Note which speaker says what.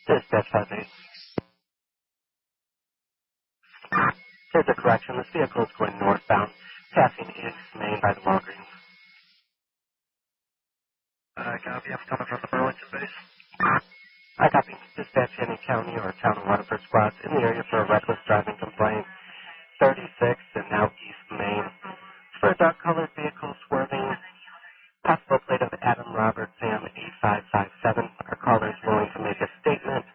Speaker 1: Dispatch 58. Here's a correction. This vehicle is going northbound, passing East Main by the Walgreens.
Speaker 2: Copy. I'm coming from the Burlington base.
Speaker 1: I copy. Dispatch any county or town and Waterford squads in the area for a reckless driving complaint. 36 and now East Main. For a dark-colored vehicle swerving, possible plate of Adam Robert Sam 8557. Our caller is willing to make a statement